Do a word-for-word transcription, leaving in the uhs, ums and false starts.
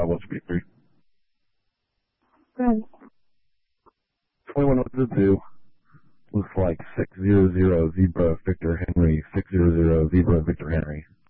Bravo speaker. Good. twenty-one hundred two. Looks like six zero zero Zebra Victor Henry, six zero zero Zebra Victor Henry.